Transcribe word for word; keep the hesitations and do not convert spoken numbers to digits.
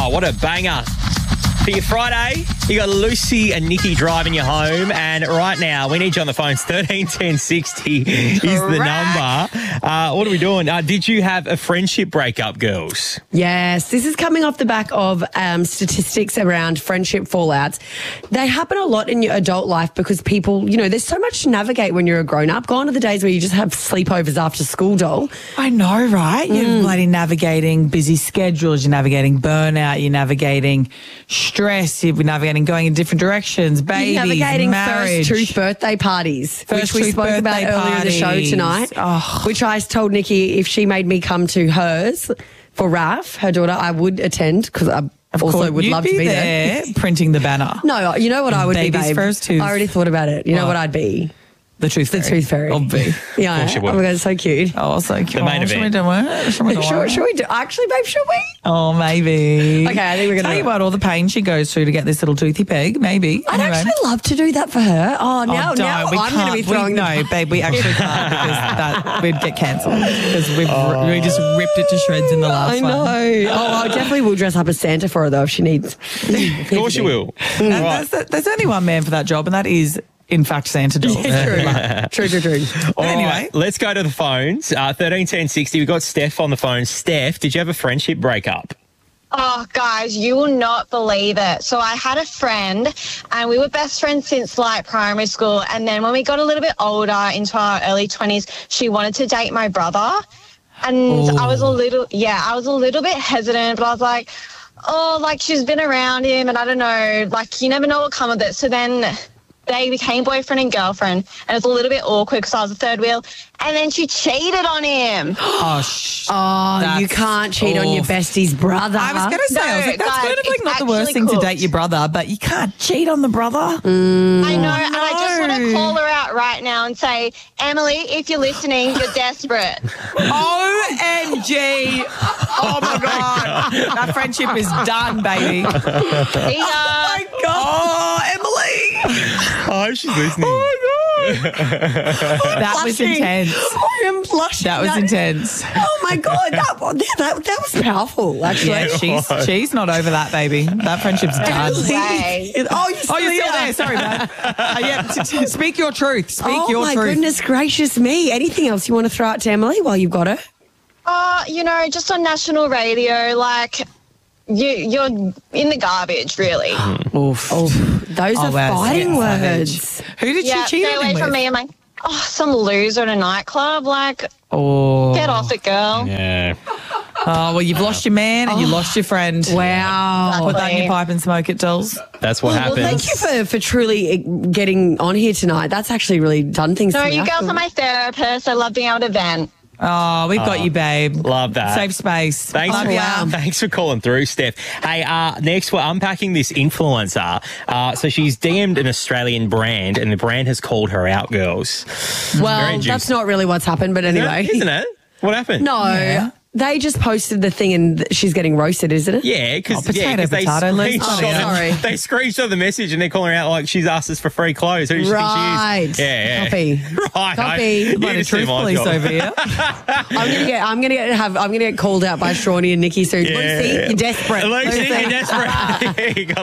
Oh, what a banger. For your Friday, you got Lucy and Nikki driving you home, and right now we need you on the phones. thirteen ten sixty is the number. Uh, what are we doing? Uh, did you have a friendship breakup, girls? Yes, this is coming off the back of um, statistics around friendship fallouts. They happen a lot in your adult life because people, you know, there's so much to navigate when you're a grown-up. Gone are the days where you just have sleepovers after school, doll. I know, right? You're Mm. bloody navigating busy schedules, you're navigating burnout, you're navigating stress, you're navigating going in different directions, babies, You're navigating marriage. first truth birthday parties, First which we truth spoke about birthday earlier in the show parties. tonight, Oh. which I told Nikki if she made me come to hers for Raf, her daughter, I would attend because I Of also course, would you'd love be to be there, there. printing the banner. No, you know what I would Baby's be, babe? first tooth. I already thought about it. You know What? what I'd be? The truth The fairy. tooth fairy. I'll be. Yeah. course you would. Oh my God, it's so cute. Oh, so cute. The main Oh, should we event. do it? Should we do Should, it? should we do? Actually, babe, should we? Oh, maybe. Okay, I think we're gonna Tell do you it. what, all the pain she goes through to get this little toothy peg, maybe. I'd Anyway. actually love to do that for her. Oh, now, oh, now don't. We I'm going to be can't. We- throwing No, the babe, we actually can't because that we'd get cancelled because we've r we just ripped it to shreds in the last I know. one. Oh, I definitely will dress up as Santa for her though if she needs. Of course you will. And Right. there's, there's only one man for that job, and that is, in fact, Santa Doll. True, true, true. All Anyway. right, let's go to the phones. Uh, thirteen ten sixty, we've got Steph on the phone. Steph, did you have a friendship breakup? Oh, guys, you will not believe it. So I had a friend and we were best friends since like primary school. And then when we got a little bit older into our early twenties, she wanted to date my brother. And I was a little, yeah, I was a little bit hesitant, but I was like, oh, like she's been around him and I don't know, like you never know what'll come of it. So then they became boyfriend and girlfriend and it was a little bit awkward because I was a third wheel. And then she cheated on him. Oh, sh- Oh, you That's can't cheat on your awful. bestie's brother. I was going to say, I was No, like, that's guys, kind of like it's not the worst actually thing to cooked. date your brother, but you can't cheat on the brother. I know, and I just want no. to call her out right now and say, Emily, if you're listening, you're desperate. O M G. Oh, my God. That friendship is done, baby. See ya. Oh, Emily. I hope she's listening. That was Blushing. intense. I am blushing. That was intense. Oh my God, that, yeah, that, that was powerful, actually. Yeah, she's, she's not over that, baby. That friendship's done. Way. Oh, you're Oh, you're still here. there. Sorry, man. Uh, yeah, t- t- speak your truth. Speak Oh your my truth. goodness gracious me. Anything else you want to throw out to Emily while you've got her? Oh, you know, just on national radio, like, you, you're in the garbage, really. Oof. Oh, those Oh, are wow, fighting yeah, words. savage. Who did Yeah, she cheat stay on away him from with? me. I'm like, oh, some loser at a nightclub. Like, Oh. get off it, girl. Yeah. Oh, well, you've lost your man and you lost your friend. Wow. Put that in your pipe and smoke it, dolls. That's what Well, happens. thank you for, for truly uh, getting on here tonight. That's actually really done things No, for me. you I girls feel- are my therapist. I love being able to vent. Oh, we've got you, babe. Love that. Safe space. Thanks, Love for, ya. thanks for calling through, Steph. Hey, uh, next we're unpacking this influencer. Uh, so she's D M'd an Australian brand, and the brand has called her out, girls. Very Well, juicy. that's not really what's happened, but anyway. Isn't it? What happened? No, Yeah. they just posted the thing and th- she's getting roasted, isn't it? Yeah, because Oh, potato, yeah, 'cause they potato, let's screenshot not it. Oh, sorry. They screenshot the message and they're calling her out like she's asked us for free clothes. Who do you Right. think she is? Yeah, yeah. Copy. Right. Copy. You Bloody just do truth my police job. over here. I'm gonna get. I'm gonna get. Have. I'm gonna get called out by Shawnee and Nikki soon. Yeah. Lucy, you're desperate. Lucy, Lucy. you're desperate. You got